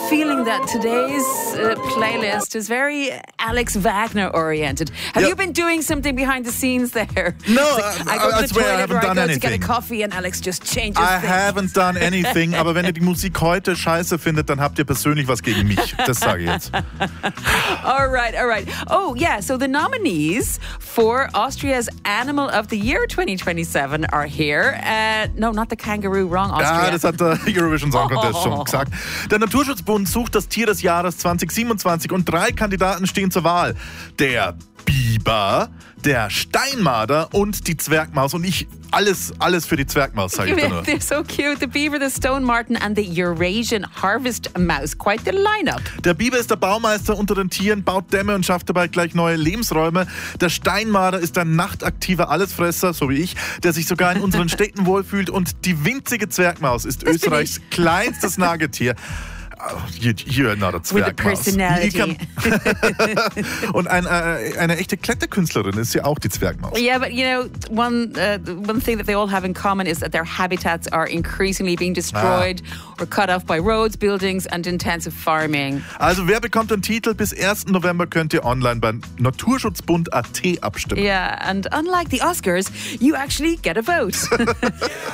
feeling that today's playlist is very Alex Wagner oriented. Have you been doing something behind the scenes there? No, I go to the toilet I haven't done to get a anything. coffee and Alex just changes I things. haven't done anything. Aber wenn ihr die Musik heute scheiße findet, dann habt ihr persönlich was gegen mich. Das sage ich jetzt. All right. Oh, yeah, so the nominees for Austria's Animal of the Year 2027 are here. No, not the kangaroo, wrong Austria. Ja, das hat der Eurovision Song Contest schon gesagt. Der Naturschutzbund sucht das Tier des Jahres 2027 und 3 Kandidaten stehen zur Wahl. Der Biber, der Steinmarder und die Zwergmaus. Und ich, alles für die Zwergmaus, sage ich da nur. They're so cute. The beaver, the stone marten and the Eurasian harvest mouse. Quite the lineup. Der Biber ist der Baumeister unter den Tieren, baut Dämme und schafft dabei gleich neue Lebensräume. Der Steinmarder ist ein nachtaktiver Allesfresser, so wie ich, der sich sogar in unseren Städten wohlfühlt. Und die winzige Zwergmaus ist Österreichs kleinstes Nagetier. You're not a Zwergmaus. With a personality. Und eine echte Kletterkünstlerin ist ja auch die Zwergmaus. Yeah, but you know, one thing that they all have in common is that their habitats are increasingly being destroyed or cut off by roads, buildings and intensive farming. Also wer bekommt den Titel? Bis 1. November könnt ihr online beim Naturschutzbund.at abstimmen. Yeah, and unlike the Oscars, you actually get a vote.